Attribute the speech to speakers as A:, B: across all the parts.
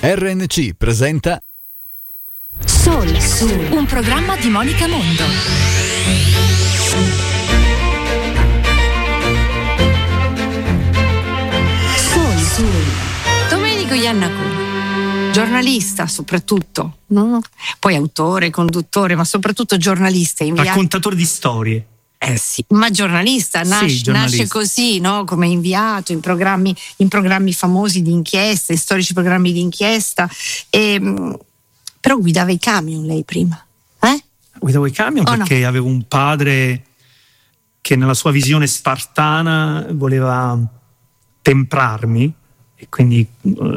A: RNC presenta
B: Soul, un programma di Monica Mondo. Soul. Domenico Iannacone, giornalista soprattutto, no? Poi autore, conduttore, ma soprattutto giornalista.
C: Raccontatore di storie.
B: Sì, ma giornalista, nasce così, no? Come inviato in programmi famosi di inchiesta, in storici programmi di inchiesta. Però guidava i camion lei prima,
C: Guidavo i camion perché
B: no?
C: Avevo un padre che nella sua visione spartana voleva temprarmi e quindi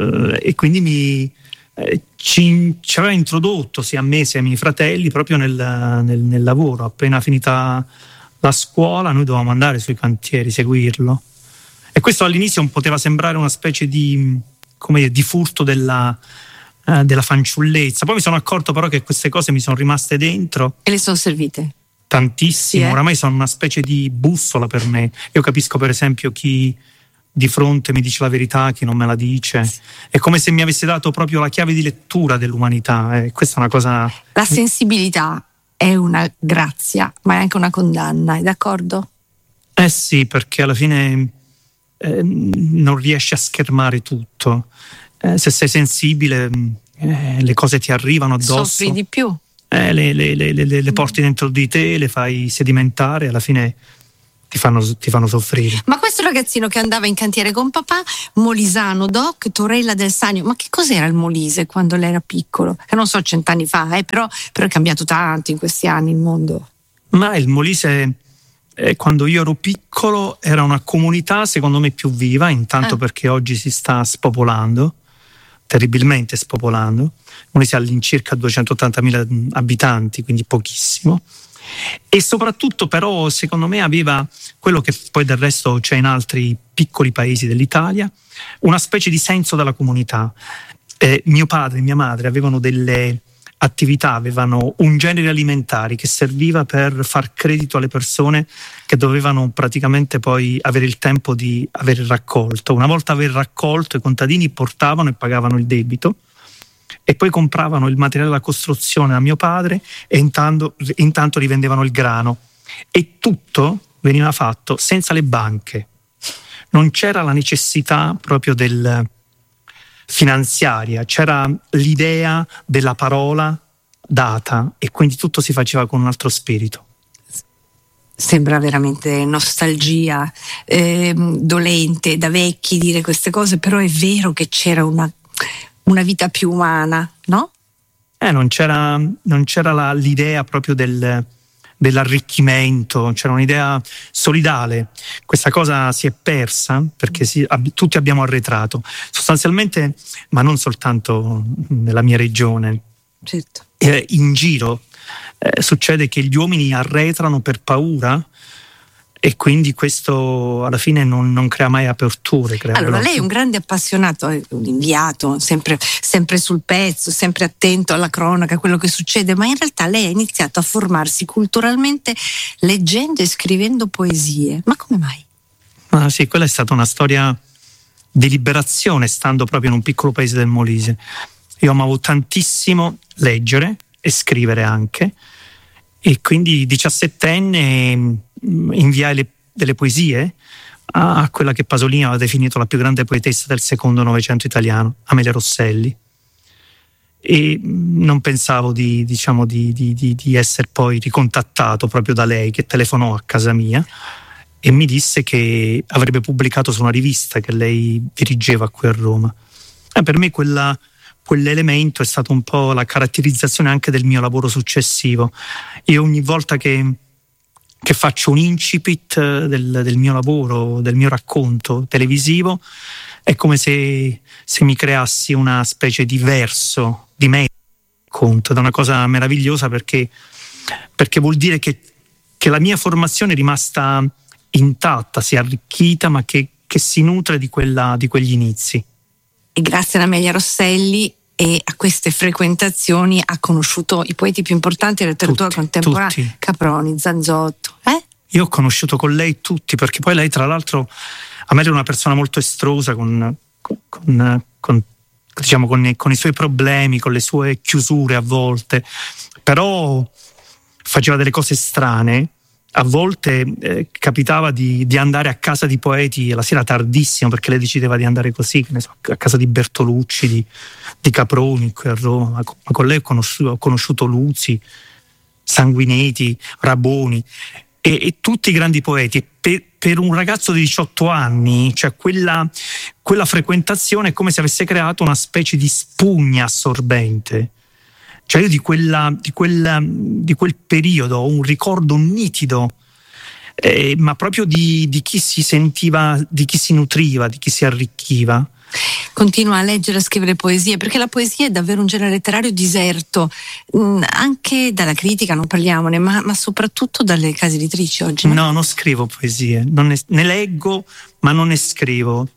C: ci aveva introdotto sia a me sia ai miei fratelli proprio nel lavoro. Appena finita la scuola noi dovevamo andare sui cantieri, seguirlo, e questo all'inizio poteva sembrare una specie di furto della fanciullezza. Poi mi sono accorto però che queste cose mi sono rimaste dentro
B: e le sono servite
C: tantissimo.
B: Sì,
C: Oramai sono una specie di bussola per me. Io capisco per esempio chi di fronte mi dice la verità, chi non me la dice. Sì. È come se mi avesse dato proprio la chiave di lettura dell'umanità. Questa è una cosa.
B: La sensibilità è una grazia, ma è anche una condanna, è d'accordo?
C: Sì, perché alla fine non riesci a schermare tutto. Se sei sensibile, le cose ti arrivano addosso.
B: Soffri di più.
C: Le porti dentro di te, le fai sedimentare, alla fine ti fanno soffrire.
B: Ma questo ragazzino che andava in cantiere con papà, molisano, doc, Torella del Sannio, ma che cos'era il Molise quando lei era piccolo? Che non so, 100 anni fa, però è cambiato tanto in questi anni il mondo.
C: Ma il Molise, quando io ero piccolo, era una comunità secondo me più viva, intanto perché oggi si sta spopolando, terribilmente spopolando. Molise ha all'incirca 280.000 abitanti, quindi pochissimo. E soprattutto però secondo me aveva quello che poi del resto c'è in altri piccoli paesi dell'Italia, una specie di senso della comunità. Mio padre e mia madre avevano delle attività, avevano un genere alimentari che serviva per far credito alle persone che dovevano praticamente poi avere il tempo di aver raccolto. Una volta aver raccolto, i contadini portavano e pagavano il debito e poi compravano il materiale da costruzione a mio padre e intanto rivendevano il grano, e tutto veniva fatto senza le banche. Non c'era la necessità proprio del finanziaria, c'era l'idea della parola data e quindi tutto si faceva con un altro spirito.
B: Sembra veramente nostalgia dolente da vecchi dire queste cose, però è vero che c'era una vita più umana, no?
C: Non c'era l'idea proprio dell'arricchimento, c'era un'idea solidale. Questa cosa si è persa perché tutti abbiamo arretrato sostanzialmente, ma non soltanto nella mia regione.
B: Certo.
C: In giro succede che gli uomini arretrano per paura, e quindi questo alla fine non crea mai aperture.
B: Allora lei è un grande appassionato, un inviato, sempre sul pezzo, sempre attento alla cronaca, a quello che succede, ma in realtà lei ha iniziato a formarsi culturalmente leggendo e scrivendo poesie. Ma come mai?
C: Sì, quella è stata una storia di liberazione, stando proprio in un piccolo paese del Molise. Io amavo tantissimo leggere e scrivere anche, e quindi 17enne inviai delle poesie a quella che Pasolini aveva definito la più grande poetessa del secondo Novecento italiano, Amelia Rosselli, e non pensavo di essere poi ricontattato proprio da lei, che telefonò a casa mia e mi disse che avrebbe pubblicato su una rivista che lei dirigeva qui a Roma. Per me quell'elemento è stato un po' la caratterizzazione anche del mio lavoro successivo. Io ogni volta che faccio un incipit del mio lavoro, del mio racconto televisivo, è come se mi creassi una specie di verso, di racconto. È una cosa meravigliosa perché vuol dire che la mia formazione è rimasta intatta, si è arricchita, ma che si nutre di quegli inizi.
B: E grazie ad Amelia Rosselli e a queste frequentazioni ha conosciuto i poeti più importanti della letteratura contemporanea,
C: tutti.
B: Caproni, Zanzotto.
C: Io ho conosciuto con lei tutti, perché poi lei tra l'altro, Amelia è una persona molto estrosa, con diciamo con i suoi problemi, con le sue chiusure a volte, però faceva delle cose strane. A volte capitava di andare a casa di poeti la sera tardissimo, perché lei decideva di andare così, che ne so, a casa di Bertolucci, di Caproni qui a Roma. Ma con lei ho conosciuto Luzi, Sanguinetti, Raboni e tutti i grandi poeti. Per un ragazzo di 18 anni, cioè quella frequentazione è come se avesse creato una specie di spugna assorbente. Cioè io di quel periodo ho un ricordo nitido, ma proprio di chi si sentiva, di chi si nutriva, di chi si arricchiva.
B: Continua a leggere e a scrivere poesie, perché la poesia è davvero un genere letterario diserto, anche dalla critica non parliamone, ma soprattutto dalle case editrici oggi.
C: No, non scrivo poesie, ne leggo, ma non ne scrivo.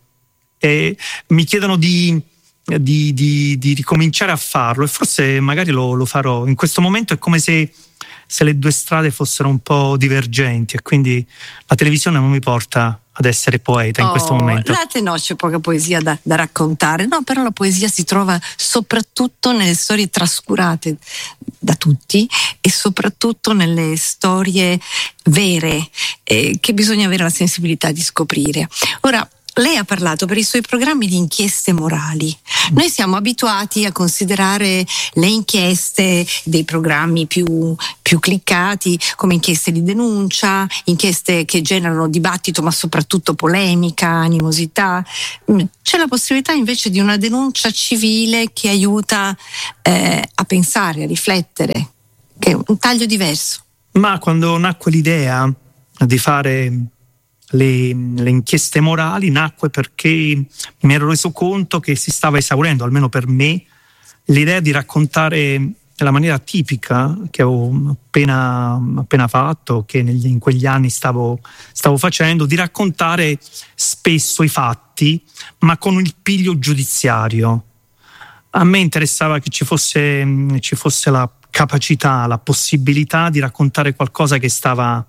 C: Mi chiedono di ricominciare a farlo, e forse magari lo farò. In questo momento è come se le due strade fossero un po' divergenti, e quindi la televisione non mi porta ad essere poeta in questo momento.
B: Là te no, c'è poca poesia da raccontare, no, però la poesia si trova soprattutto nelle storie trascurate da tutti, e soprattutto nelle storie vere, che bisogna avere la sensibilità di scoprire. Ora, lei ha parlato per i suoi programmi di inchieste morali. Noi siamo abituati a considerare le inchieste dei programmi più cliccati come inchieste di denuncia, inchieste che generano dibattito ma soprattutto polemica, animosità. C'è la possibilità invece di una denuncia civile che aiuta a pensare, a riflettere, che è un taglio diverso.
C: Ma quando nacque l'idea di fare le inchieste morali, nacque perché mi ero reso conto che si stava esaurendo, almeno per me, l'idea di raccontare nella maniera tipica che avevo appena fatto, che in quegli anni stavo facendo, di raccontare spesso i fatti, ma con il piglio giudiziario. A me interessava che ci fosse la capacità, la possibilità di raccontare qualcosa che stava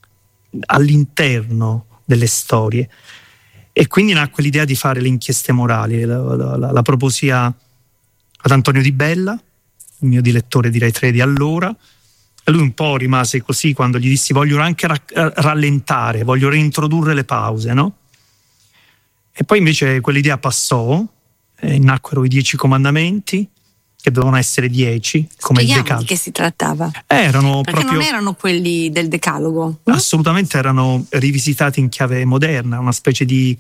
C: all'interno delle storie, e quindi nacque l'idea di fare le inchieste morali. La proposi ad Antonio Di Bella, il mio direttore di Rai 3 di allora, e lui un po' rimase così quando gli dissi: voglio anche rallentare, voglio reintrodurre le pause, no? E poi invece quell'idea passò, e nacquero i 10 comandamenti, che dovevano essere 10, come il Decalogo.
B: Di che si trattava?
C: Perché
B: non erano quelli del Decalogo, no?
C: Assolutamente, erano rivisitati in chiave moderna, una specie di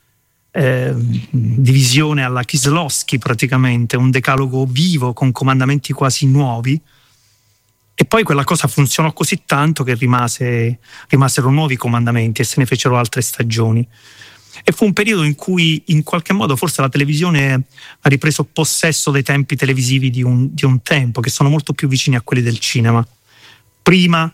C: visione alla Kieslowski, praticamente, un decalogo vivo con comandamenti quasi nuovi. E poi quella cosa funzionò così tanto che rimasero nuovi comandamenti e se ne fecero altre stagioni. E fu un periodo in cui in qualche modo forse la televisione ha ripreso possesso dei tempi televisivi di un tempo, che sono molto più vicini a quelli del cinema. Prima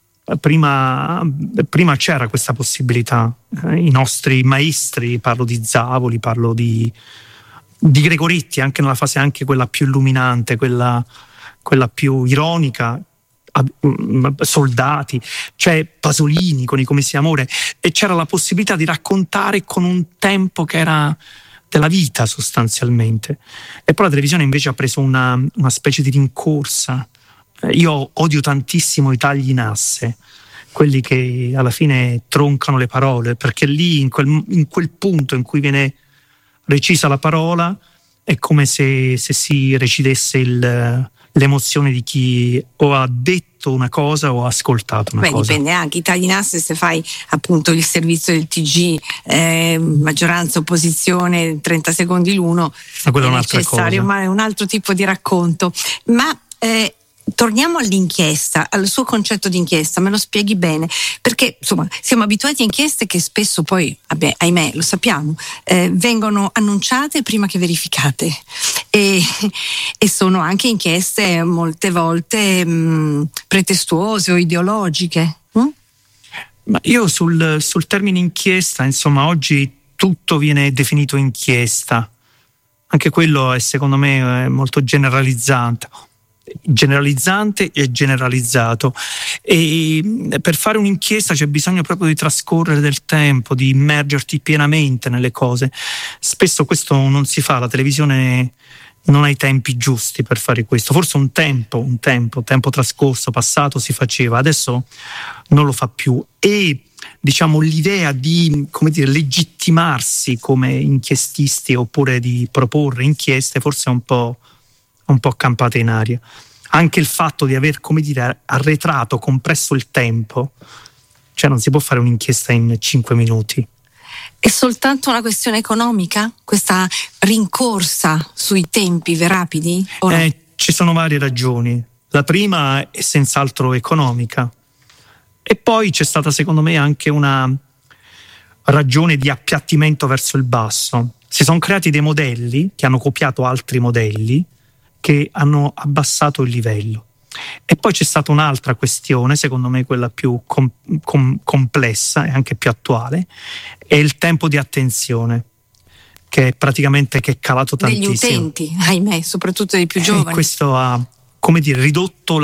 C: c'era questa possibilità. I nostri maestri, parlo di Zavoli, parlo di Gregoretti, anche nella fase anche quella più illuminante, quella più ironica, Soldati, cioè Pasolini con I Commessi d'amore, e c'era la possibilità di raccontare con un tempo che era della vita sostanzialmente. E poi la televisione invece ha preso una specie di rincorsa. Io odio tantissimo i tagli in asse, quelli che alla fine troncano le parole, perché lì in quel punto in cui viene recisa la parola è come se si recidesse l'emozione di chi o ha detto una cosa o ha ascoltato una cosa.
B: Dipende anche, i tagli in asse, se fai appunto il servizio del TG, maggioranza, opposizione, 30 secondi l'uno,
C: ma quello è un'altra cosa.
B: Ma è un altro tipo di racconto. Ma torniamo all'inchiesta, al suo concetto di inchiesta, me lo spieghi bene, perché insomma siamo abituati a inchieste che spesso poi, ahimè, lo sappiamo, vengono annunciate prima che verificate, e sono anche inchieste molte volte pretestuose o ideologiche.
C: Ma io sul termine inchiesta, insomma, oggi tutto viene definito inchiesta, anche quello è secondo me molto generalizzante. generalizzante e generalizzato, e per fare un'inchiesta c'è bisogno proprio di trascorrere del tempo, di immergerti pienamente nelle cose. Spesso questo non si fa, la televisione non ha i tempi giusti per fare questo. Forse un tempo trascorso, passato, si faceva, adesso non lo fa più, e diciamo l'idea di, come dire, legittimarsi come inchiestisti oppure di proporre inchieste forse è un po' campata in aria. Anche il fatto di aver, come dire, arretrato, compresso il tempo, cioè non si può fare un'inchiesta in 5 minuti.
B: È soltanto una questione economica, questa rincorsa sui tempi rapidi? O no?
C: Ci sono varie ragioni. La prima è senz'altro economica, e poi c'è stata secondo me anche una ragione di appiattimento verso il basso. Si sono creati dei modelli che hanno copiato altri modelli che hanno abbassato il livello. E poi c'è stata un'altra questione, secondo me quella più complessa e anche più attuale, è il tempo di attenzione, che è calato tantissimo.
B: Degli utenti, ahimè, soprattutto dei più giovani.
C: E questo ha, come dire, ridotto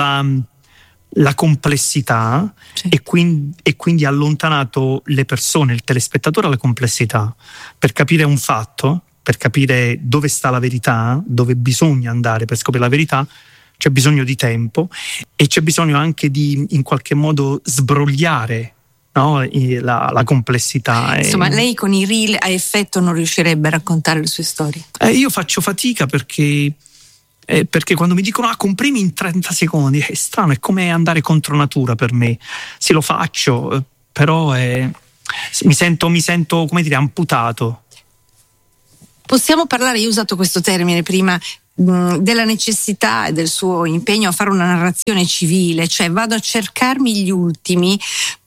C: la complessità, certo, e quindi allontanato le persone, il telespettatore, alla complessità. Per capire un fatto, per capire dove sta la verità, dove bisogna andare per scoprire la verità, c'è bisogno di tempo, e c'è bisogno anche di, in qualche modo, sbrogliare, no, la complessità.
B: Insomma, lei con i reel a effetto non riuscirebbe a raccontare le sue storie?
C: Io faccio fatica perché quando mi dicono comprimi in 30 secondi, è strano, è come andare contro natura per me. Sì, lo faccio, però mi sento, come dire, amputato.
B: Possiamo parlare, io ho usato questo termine prima, della necessità e del suo impegno a fare una narrazione civile, cioè vado a cercarmi gli ultimi,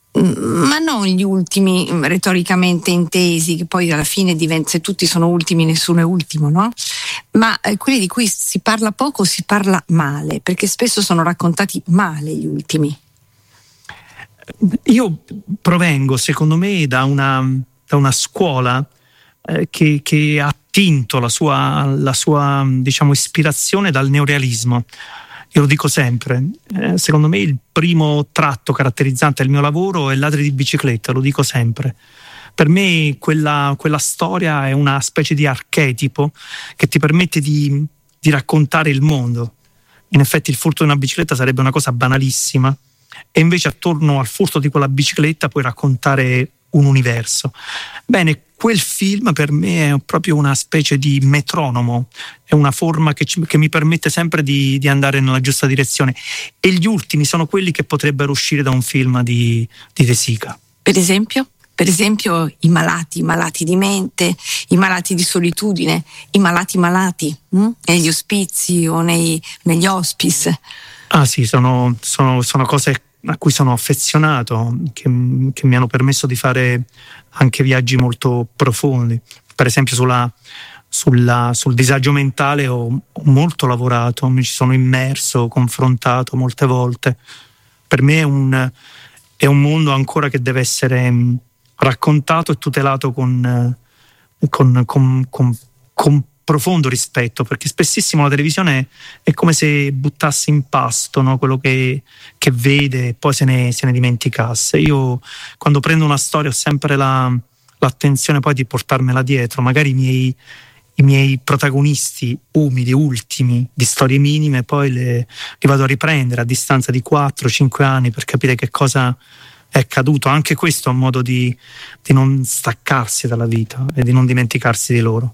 B: ma non gli ultimi retoricamente intesi, che poi alla fine diventa, se tutti sono ultimi nessuno è ultimo, no? Ma quelli di cui si parla poco, si parla male, perché spesso sono raccontati male gli ultimi.
C: Io provengo, secondo me, da una scuola che ha attinto la sua diciamo ispirazione dal neorealismo. Io lo dico sempre, secondo me il primo tratto caratterizzante del mio lavoro è Ladri di bicicletta, lo dico sempre. Per me quella storia è una specie di archetipo che ti permette di raccontare il mondo. In effetti il furto di una bicicletta sarebbe una cosa banalissima, e invece attorno al furto di quella bicicletta puoi raccontare un universo. Bene, quel film per me è proprio una specie di metronomo, è una forma che mi permette sempre di andare nella giusta direzione, e gli ultimi sono quelli che potrebbero uscire da un film di De Sica.
B: Per esempio i malati di mente, i malati di solitudine, i malati negli ospizi o negli hospice.
C: Ah sì, sono cose a cui sono affezionato, che mi hanno permesso di fare anche viaggi molto profondi. Per esempio sul disagio mentale ho molto lavorato, mi ci sono immerso, confrontato molte volte. Per me è un mondo ancora che deve essere raccontato e tutelato con profondo rispetto, perché spessissimo la televisione è come se buttasse in pasto, no, quello che vede e poi se ne dimenticasse. Io quando prendo una storia ho sempre l'attenzione poi di portarmela dietro, magari i miei protagonisti umili, ultimi, di storie minime, poi li vado a riprendere a distanza di 4-5 anni per capire che cosa è accaduto. Anche questo è un modo di non staccarsi dalla vita e di non dimenticarsi di loro.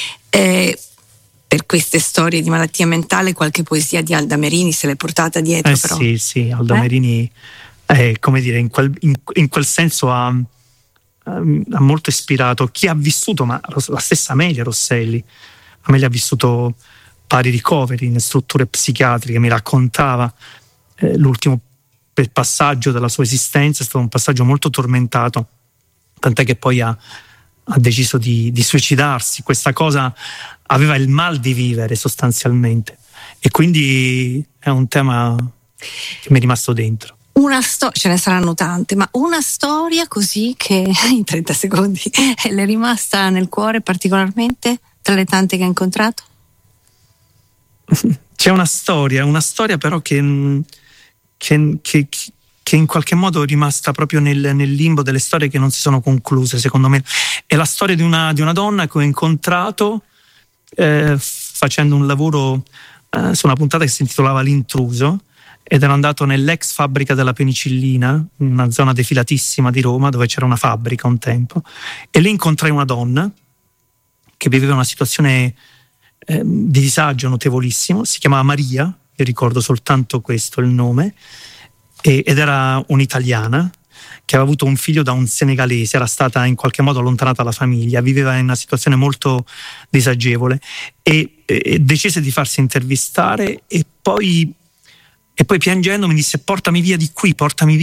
B: Per queste storie di malattia mentale qualche poesia di Alda Merini se l'è portata dietro, però.
C: Sì, Alda Merini, come dire, in quel senso ha molto ispirato chi ha vissuto, ma la stessa Amelia Rosselli. Amelia ha vissuto vari ricoveri in strutture psichiatriche, mi raccontava l'ultimo passaggio della sua esistenza è stato un passaggio molto tormentato, tant'è che poi ha deciso di suicidarsi. Questa cosa aveva il mal di vivere sostanzialmente, e quindi è un tema che mi è rimasto dentro.
B: Ce ne saranno tante, ma una storia così che in 30 secondi le è rimasta nel cuore particolarmente tra le tante che ha incontrato?
C: C'è una storia però che in qualche modo è rimasta proprio nel limbo delle storie che non si sono concluse, secondo me. È la storia di una donna che ho incontrato facendo un lavoro su una puntata che si intitolava L'intruso, ed ero andato nell'ex fabbrica della penicillina, una zona defilatissima di Roma dove c'era una fabbrica un tempo, e lì incontrai una donna che viveva una situazione di disagio notevolissimo. Si chiamava Maria, io ricordo soltanto questo, il nome, ed era un'italiana che aveva avuto un figlio da un senegalese, era stata in qualche modo allontanata dalla famiglia, viveva in una situazione molto disagevole e decise di farsi intervistare e poi piangendo mi disse: portami via di qui,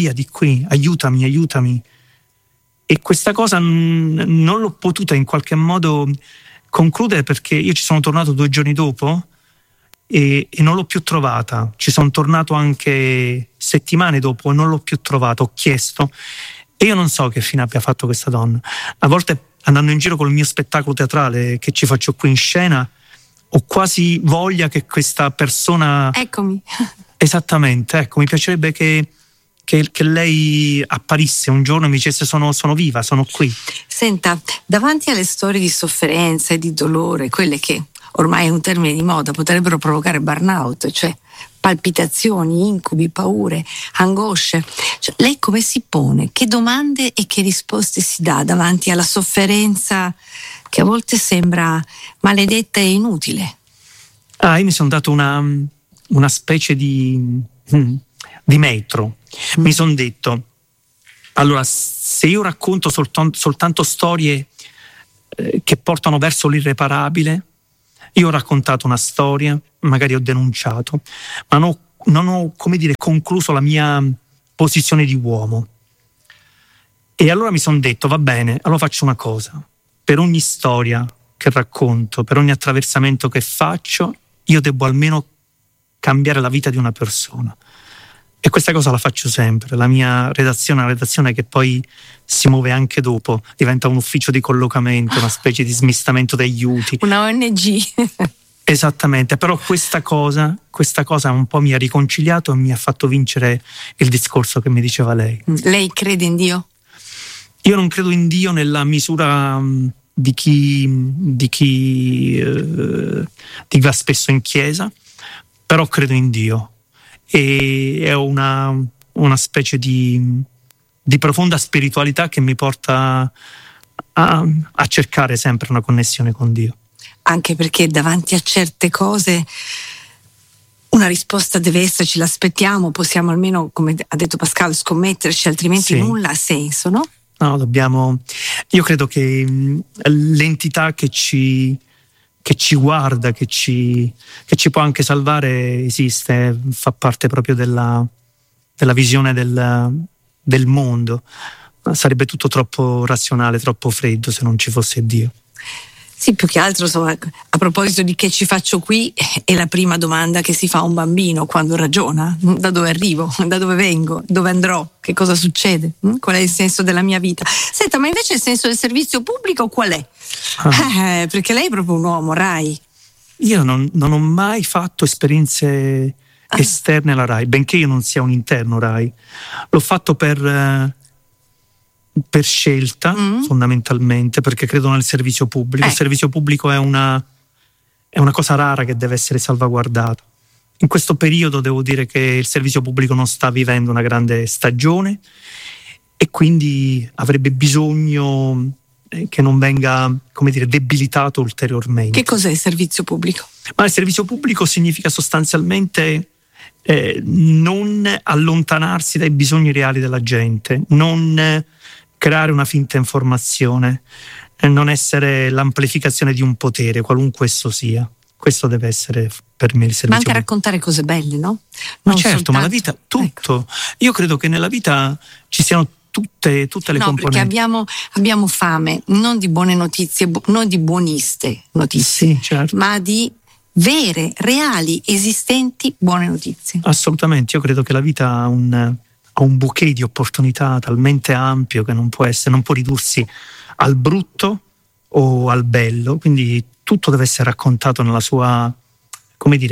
C: aiutami. E questa cosa non l'ho potuta in qualche modo concludere, perché io ci sono tornato 2 giorni dopo e non l'ho più trovata. Ci sono tornato anche settimane dopo e non l'ho più trovata. Ho chiesto e io non so che fine abbia fatto questa donna. A volte, andando in giro col mio spettacolo teatrale che ci faccio qui in scena, ho quasi voglia che questa persona...
B: Eccomi.
C: Esattamente, ecco, mi piacerebbe che lei apparisse un giorno e mi dicesse: sono viva, sono qui.
B: Senta, davanti alle storie di sofferenza e di dolore, quelle che ormai è un termine di moda, potrebbero provocare burnout, cioè palpitazioni, incubi, paure, angosce, cioè, lei come si pone? Che domande e che risposte si dà davanti alla sofferenza che a volte sembra maledetta e inutile?
C: Io mi sono dato una specie di metro. Mi sono detto: allora, se io racconto soltanto storie che portano verso l'irreparabile, io ho raccontato una storia, magari ho denunciato, ma non ho concluso la mia posizione di uomo. E allora mi sono detto: va bene, allora faccio una cosa: per ogni storia che racconto, per ogni attraversamento che faccio, io devo almeno cambiare la vita di una persona. E questa cosa la faccio sempre. La mia redazione è una redazione che poi si muove anche dopo, diventa un ufficio di collocamento, una specie di smistamento degli utili.
B: Una ONG.
C: Esattamente, però questa cosa un po' mi ha riconciliato e mi ha fatto vincere il discorso che mi diceva lei.
B: Lei crede in Dio?
C: Io non credo in Dio nella misura di chi va spesso in chiesa, però credo in Dio. E è una specie di profonda spiritualità che mi porta a cercare sempre una connessione con Dio.
B: Anche perché davanti a certe cose una risposta deve esserci, l'aspettiamo, possiamo almeno, come ha detto Pascal, scommetterci, altrimenti nulla ha senso, no?
C: No, io credo che l'entità che ci guarda, che ci può anche salvare, esiste, fa parte proprio della visione del mondo. Sarebbe tutto troppo razionale, troppo freddo se non ci fosse Dio.
B: Sì, più che altro, insomma, a proposito di che ci faccio qui, è la prima domanda che si fa un bambino quando ragiona: da dove arrivo, da dove vengo, dove andrò, che cosa succede, qual è il senso della mia vita. Senta, ma invece il senso del servizio pubblico qual è? Perché lei è proprio un uomo Rai.
C: Io non ho mai fatto esperienze esterne alla Rai, benché io non sia un interno Rai. L'ho fatto per scelta, fondamentalmente, perché credo nel servizio pubblico. Il servizio pubblico è una cosa rara che deve essere salvaguardata. In questo periodo devo dire che il servizio pubblico non sta vivendo una grande stagione e quindi avrebbe bisogno che non venga, debilitato ulteriormente.
B: Che cos'è il servizio pubblico?
C: Ma il servizio pubblico significa sostanzialmente non allontanarsi dai bisogni reali della gente, non creare una finta informazione, non essere l'amplificazione di un potere, qualunque esso sia. Questo deve essere per me il servizio.
B: Ma anche raccontare cose belle, no?
C: Ma certo, ma la vita, tutto. Ecco. Io credo che nella vita ci siano tutte le componenti.
B: No, perché abbiamo fame non di buone notizie, non di buoniste notizie,
C: sì, certo,
B: ma di vere, reali, esistenti buone notizie.
C: Assolutamente, io credo che la vita ha un bouquet di opportunità talmente ampio che non può ridursi al brutto o al bello, quindi tutto deve essere raccontato nella sua,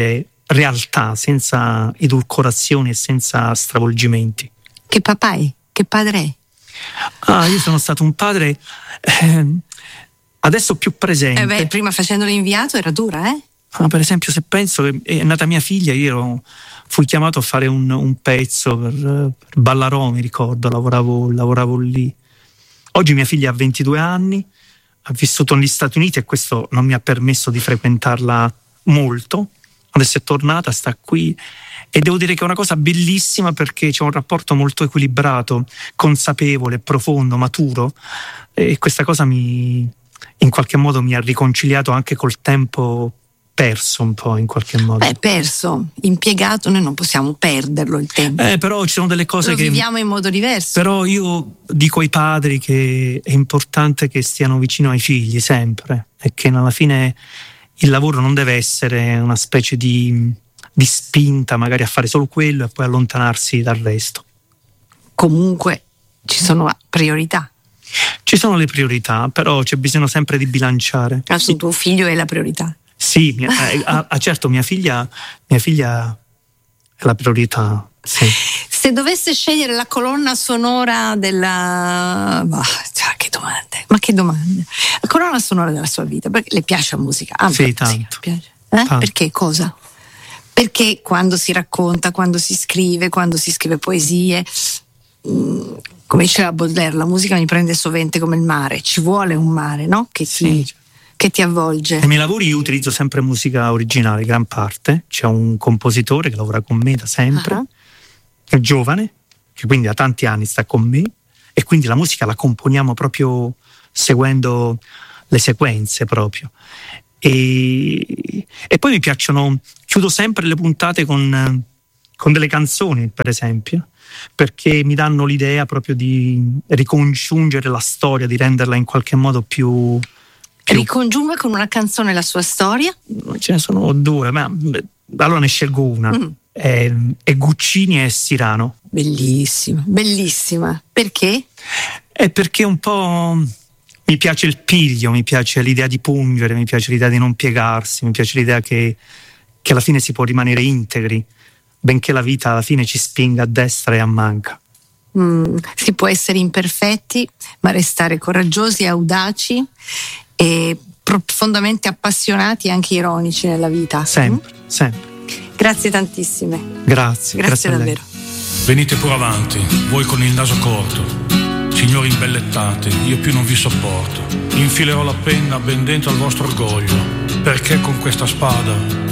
C: realtà, senza edulcorazioni e senza stravolgimenti.
B: Che papà è? Che padre è?
C: Io sono stato un padre adesso più presente.
B: Prima facendo l'inviato era dura,
C: per esempio, se penso che è nata mia figlia, fui chiamato a fare un pezzo per Ballarò, mi ricordo, lavoravo lì. Oggi mia figlia ha 22 anni, ha vissuto negli Stati Uniti e questo non mi ha permesso di frequentarla molto. Adesso è tornata, sta qui e devo dire che è una cosa bellissima perché c'è un rapporto molto equilibrato, consapevole, profondo, maturo, e questa cosa in qualche modo mi ha riconciliato anche col tempo perso un po', in qualche modo.
B: Perso, impiegato, noi non possiamo perderlo il tempo.
C: Però ci sono delle cose che
B: viviamo in modo diverso.
C: Però io dico ai padri che è importante che stiano vicino ai figli sempre e che alla fine il lavoro non deve essere una specie di spinta magari a fare solo quello e poi allontanarsi dal resto.
B: Comunque ci sono priorità.
C: Ci sono le priorità, però c'è bisogno sempre di bilanciare.
B: Sì. Tuo figlio è la priorità.
C: Sì, certo, mia figlia è la priorità. Sì.
B: Se dovesse scegliere la colonna sonora della... che domande. Ma che domande. La colonna sonora della sua vita, perché le piace la musica?
C: Sì, tanto.
B: Piace. Perché cosa? Perché quando si racconta, quando si scrive poesie, come diceva Baudelaire, la musica mi prende sovente come il mare, ci vuole un mare, no? Che ti avvolge.
C: Nei miei lavori io utilizzo sempre musica originale, gran parte. C'è un compositore che lavora con me da sempre, è giovane, che quindi da tanti anni sta con me, e quindi la musica la componiamo proprio seguendo le sequenze proprio. E poi mi piacciono, chiudo sempre le puntate con delle canzoni, per esempio, perché mi danno l'idea proprio di ricongiungere la storia, di renderla in qualche modo più...
B: Ricongiunga con una canzone la sua storia?
C: Ce ne sono due, ma allora ne scelgo una. È Guccini e Sirano.
B: Bellissima, bellissima. Perché?
C: È perché un po' mi piace il piglio, mi piace l'idea di pungere, mi piace l'idea di non piegarsi, mi piace l'idea che alla fine si può rimanere integri, benché la vita alla fine ci spinga a destra e a manca.
B: Si può essere imperfetti, ma restare coraggiosi e audaci e profondamente appassionati e anche ironici nella vita.
C: Sempre.
B: Grazie tantissime.
C: Grazie
B: davvero.
A: Venite pure avanti, voi con il naso corto, signori imbellettati, io più non vi sopporto. Infilerò la penna ben dentro al vostro orgoglio, perché con questa spada